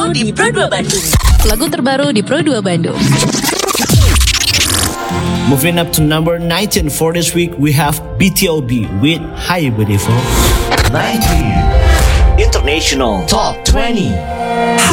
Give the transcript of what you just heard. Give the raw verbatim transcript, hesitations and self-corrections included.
terbaru di Pro dua Bandung. Lagu terbaru di Pro dua Bandung. Moving up to number nineteen for this week, we have B T O B with Hi Beautiful. nineteen International Top twenty.